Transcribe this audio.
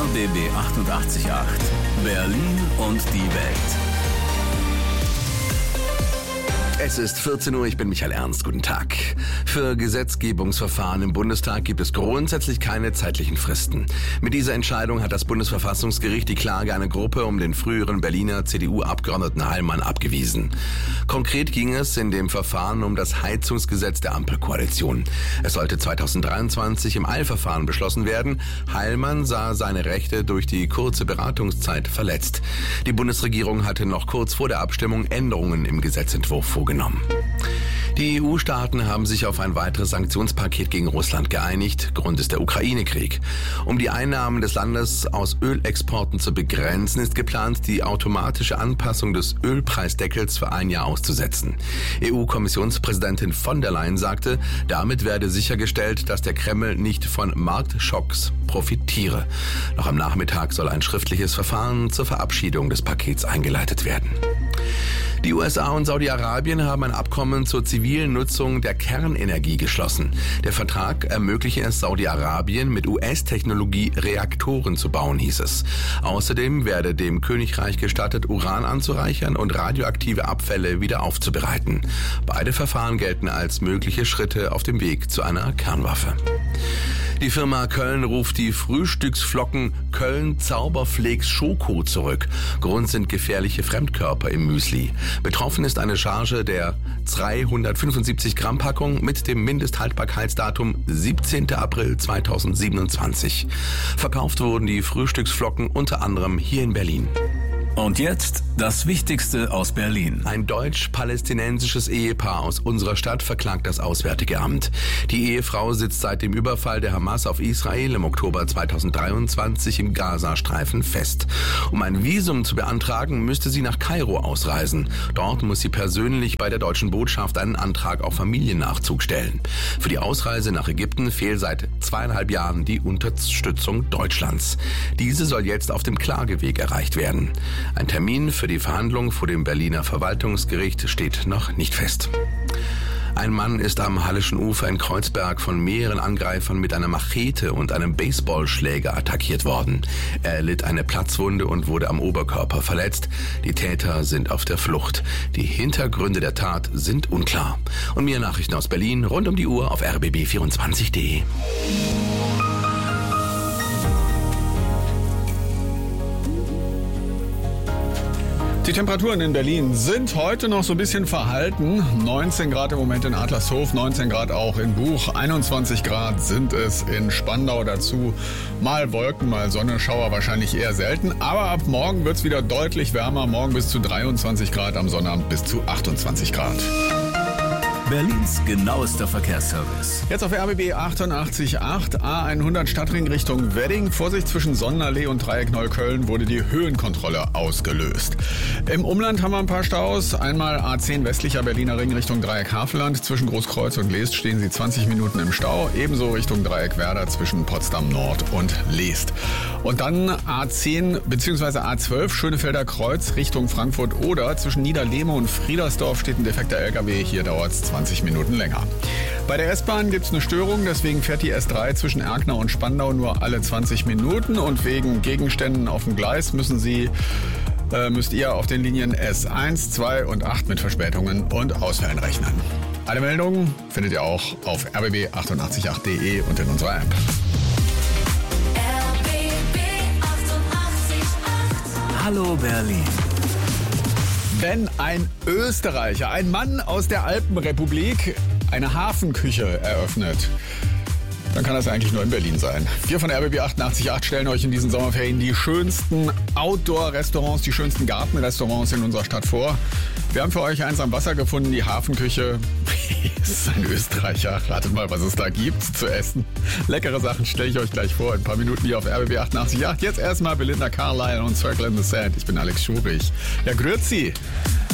RBB 88.8 Berlin und die Welt. Es ist 14 Uhr, ich bin Michael Ernst, guten Tag. Für Gesetzgebungsverfahren im Bundestag gibt es grundsätzlich keine zeitlichen Fristen. Mit dieser Entscheidung hat das Bundesverfassungsgericht die Klage einer Gruppe um den früheren Berliner CDU-Abgeordneten Heilmann abgewiesen. Konkret ging es in dem Verfahren um das Heizungsgesetz der Ampelkoalition. Es sollte 2023 im Eilverfahren beschlossen werden. Heilmann sah seine Rechte durch die kurze Beratungszeit verletzt. Die Bundesregierung hatte noch kurz vor der Abstimmung Änderungen im Gesetzentwurf vorgenommen. Die EU-Staaten haben sich auf ein weiteres Sanktionspaket gegen Russland geeinigt. Grund ist der Ukraine-Krieg. Um die Einnahmen des Landes aus Ölexporten zu begrenzen, ist geplant, die automatische Anpassung des Ölpreisdeckels für ein Jahr auszusetzen. EU-Kommissionspräsidentin von der Leyen sagte, damit werde sichergestellt, dass der Kreml nicht von Marktschocks profitiere. Noch am Nachmittag soll ein schriftliches Verfahren zur Verabschiedung des Pakets eingeleitet werden. Die USA und Saudi-Arabien haben ein Abkommen zur zivilen Nutzung der Kernenergie geschlossen. Der Vertrag ermögliche es Saudi-Arabien, mit US-Technologie Reaktoren zu bauen, hieß es. Außerdem werde dem Königreich gestattet, Uran anzureichern und radioaktive Abfälle wieder aufzubereiten. Beide Verfahren gelten als mögliche Schritte auf dem Weg zu einer Kernwaffe. Die Firma Köln ruft die Frühstücksflocken Köln Zauberflakes Schoko zurück. Grund sind gefährliche Fremdkörper im Müsli. Betroffen ist eine Charge der 375 Gramm Packung mit dem Mindesthaltbarkeitsdatum 17. April 2027. Verkauft wurden die Frühstücksflocken unter anderem hier in Berlin. Und jetzt das Wichtigste aus Berlin. Ein deutsch-palästinensisches Ehepaar aus unserer Stadt verklagt das Auswärtige Amt. Die Ehefrau sitzt seit dem Überfall der Hamas auf Israel im Oktober 2023 im Gazastreifen fest. Um ein Visum zu beantragen, müsste sie nach Kairo ausreisen. Dort muss sie persönlich bei der deutschen Botschaft einen Antrag auf Familiennachzug stellen. Für die Ausreise nach Ägypten fehlt seit 2,5 Jahren die Unterstützung Deutschlands. Diese soll jetzt auf dem Klageweg erreicht werden. Ein Termin für die Verhandlung vor dem Berliner Verwaltungsgericht steht noch nicht fest. Ein Mann ist am Halleschen Ufer in Kreuzberg von mehreren Angreifern mit einer Machete und einem Baseballschläger attackiert worden. Er erlitt eine Platzwunde und wurde am Oberkörper verletzt. Die Täter sind auf der Flucht. Die Hintergründe der Tat sind unklar. Und mehr Nachrichten aus Berlin rund um die Uhr auf rbb24.de. Die Temperaturen in Berlin sind heute noch so ein bisschen verhalten. 19 Grad im Moment in Adlershof, 19 Grad auch in Buch, 21 Grad sind es in Spandau dazu. Mal Wolken, mal Sonne, Schauer wahrscheinlich eher selten. Aber ab morgen wird es wieder deutlich wärmer. Morgen bis zu 23 Grad, am Sonnabend bis zu 28 Grad. Berlins genauester Verkehrsservice. Jetzt auf RBB 88.8 A100 Stadtring Richtung Wedding. Vorsicht, zwischen Sonnenallee und Dreieck Neukölln wurde die Höhenkontrolle ausgelöst. Im Umland haben wir ein paar Staus. Einmal A10 westlicher Berliner Ring Richtung Dreieck Havelland. Zwischen Großkreuz und Leest stehen Sie 20 Minuten im Stau. Ebenso Richtung Dreieck Werder zwischen Potsdam Nord und Leest. Und dann A10 bzw. A12 Schönefelder Kreuz Richtung Frankfurt-Oder. Zwischen Niederlehme und Friedersdorf steht ein defekter LKW. Hier dauert es 20 Minuten länger. Bei der S-Bahn gibt es eine Störung, deswegen fährt die S3 zwischen Erkner und Spandau nur alle 20 Minuten und wegen Gegenständen auf dem Gleis müsst ihr auf den Linien S1, 2 und 8 mit Verspätungen und Ausfällen rechnen. Alle Meldungen findet ihr auch auf rbb888.de und in unserer App. Hallo Berlin. Wenn ein Österreicher, ein Mann aus der Alpenrepublik, eine Hafenküche eröffnet, dann kann das eigentlich nur in Berlin sein. Wir von RBB 88.8 stellen euch in diesen Sommerferien die schönsten Outdoor-Restaurants, die schönsten Gartenrestaurants in unserer Stadt vor. Wir haben für euch eins am Wasser gefunden, die Hafenküche. Das ist ein Österreicher. Ratet mal, was es da gibt zu essen. Leckere Sachen stelle ich euch gleich vor. In ein paar Minuten hier auf RBB 88.8. Jetzt erstmal Belinda Carlisle und Circle in the Sand. Ich bin Alex Schurich. Ja, grüezi.